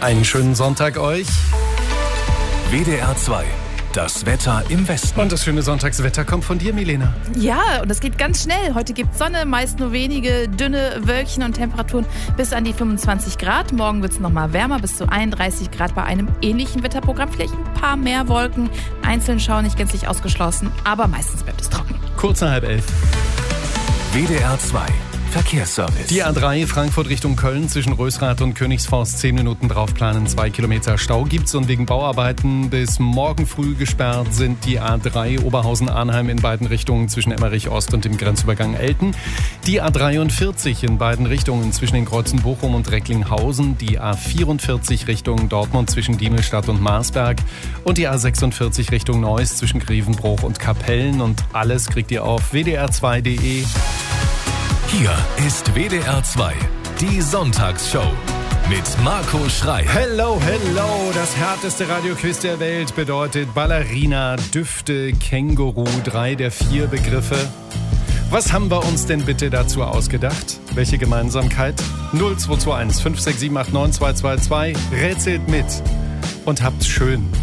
Einen schönen Sonntag euch. WDR 2. Das Wetter im Westen. Und das schöne Sonntagswetter kommt von dir, Milena. Ja, und es geht ganz schnell. Heute gibt es Sonne, meist nur wenige dünne Wölkchen und Temperaturen bis an die 25 Grad. Morgen wird es nochmal wärmer, bis zu 31 Grad bei einem ähnlichen Wetterprogramm. Vielleicht ein paar mehr Wolken, einzeln schauen, nicht gänzlich ausgeschlossen, aber meistens bleibt es trocken. Kurz nach 10:30. WDR 2. Verkehrsservice. Die A3 Frankfurt Richtung Köln zwischen Rösrath und Königsforst 10 Minuten draufplanen. 2 Kilometer Stau gibt's und wegen Bauarbeiten bis morgen früh gesperrt sind die A3 Oberhausen-Arnheim in beiden Richtungen zwischen Emmerich Ost und dem Grenzübergang Elten. Die A43 in beiden Richtungen zwischen den Kreuzen Bochum und Recklinghausen. Die A44 Richtung Dortmund zwischen Diemelstadt und Marsberg. Und die A46 Richtung Neuss zwischen Grevenbroich und Kapellen. Und alles kriegt ihr auf wdr2.de. Hier ist WDR 2, die Sonntagsshow mit Marco Schreil. Hello, hello, das härteste Radioquiz der Welt bedeutet Ballerina, Düfte, Känguru, 3 der 4 Begriffe. Was haben wir uns denn bitte dazu ausgedacht? Welche Gemeinsamkeit? 0221 56789 222. Rätselt mit und habt's schön.